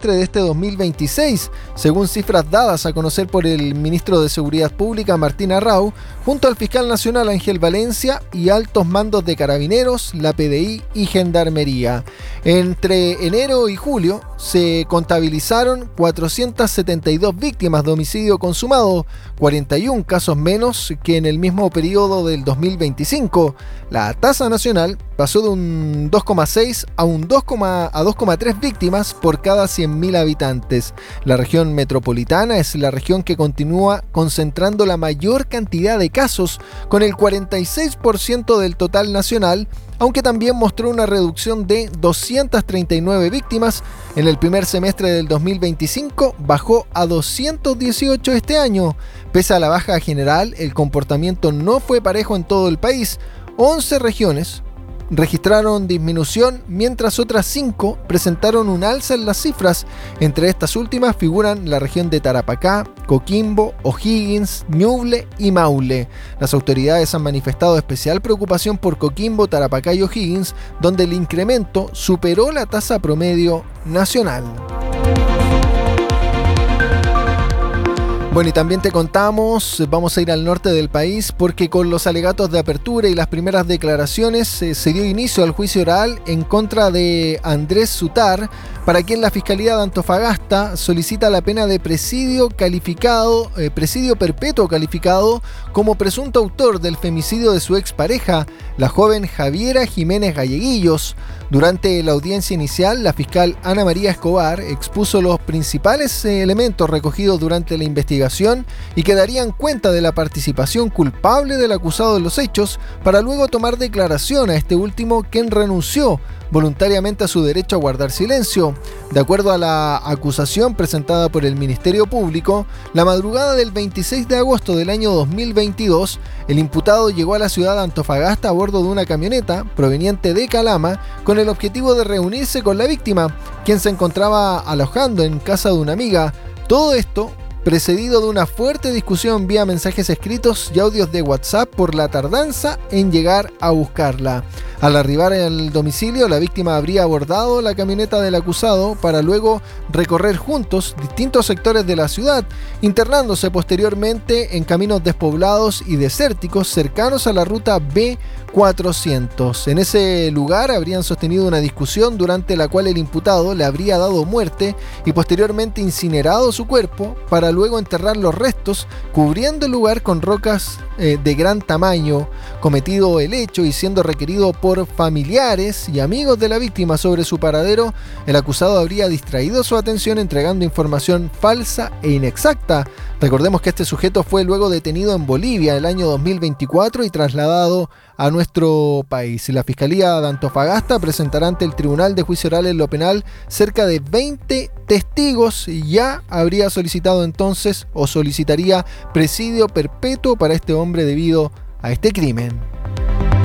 semestre de este 2026, según cifras dadas a conocer por el ministro de Seguridad Pública, Martín Arrau, junto al fiscal nacional Ángel Valencia y altos mandos de Carabineros, la PDI y Gendarmería. Entre enero y julio se contabilizaron 472 víctimas de homicidio consumado, 41 casos menos que en el mismo periodo del 2025. La tasa nacional pasó de un 2,6 a 2,3 víctimas por cada 100.000 habitantes. La región metropolitana es la región que continúa concentrando la mayor cantidad de casos, con el 46% del total nacional, aunque también mostró una reducción de 239 víctimas. En el primer semestre del 2025 bajó a 218 este año. Pese a la baja general, el comportamiento no fue parejo en todo el país. 11 regiones registraron disminución, mientras otras 5 presentaron un alza en las cifras. Entre estas últimas figuran la región de Tarapacá, Coquimbo, O'Higgins, Ñuble y Maule. Las autoridades han manifestado especial preocupación por Coquimbo, Tarapacá y O'Higgins, donde el incremento superó la tasa promedio nacional. Bueno, y también te contamos, vamos a ir al norte del país porque con los alegatos de apertura y las primeras declaraciones se dio inicio al juicio oral en contra de Andrés Sutar, para quien la Fiscalía de Antofagasta solicita la pena de presidio perpetuo calificado como presunto autor del femicidio de su expareja, la joven Javiera Jiménez Galleguillos. Durante la audiencia inicial, la fiscal Ana María Escobar expuso los principales elementos recogidos durante la investigación y que darían cuenta de la participación culpable del acusado en los hechos, para luego tomar declaración a este último, quien renunció voluntariamente a su derecho a guardar silencio. De acuerdo a la acusación presentada por el Ministerio Público, la madrugada del 26 de agosto del año 2022, el imputado llegó a la ciudad de Antofagasta a bordo de una camioneta proveniente de Calama con el objetivo de reunirse con la víctima, quien se encontraba alojando en casa de una amiga. Todo esto precedido de una fuerte discusión vía mensajes escritos y audios de WhatsApp por la tardanza en llegar a buscarla. Al arribar al domicilio, la víctima habría abordado la camioneta del acusado para luego recorrer juntos distintos sectores de la ciudad, internándose posteriormente en caminos despoblados y desérticos cercanos a la ruta B400. En ese lugar habrían sostenido una discusión durante la cual el imputado le habría dado muerte y posteriormente incinerado su cuerpo para luego enterrar los restos, cubriendo el lugar con rocas de gran tamaño. Cometido el hecho y siendo requerido por familiares y amigos de la víctima sobre su paradero, el acusado habría distraído su atención entregando información falsa e inexacta. Recordemos que este sujeto fue luego detenido en Bolivia el año 2024 y trasladado a nuestro país. La Fiscalía de Antofagasta presentará ante el Tribunal de Juicio Oral en lo penal cerca de 20 testigos y ya habría solicitado entonces o solicitaría presidio perpetuo para este hombre debido a este crimen.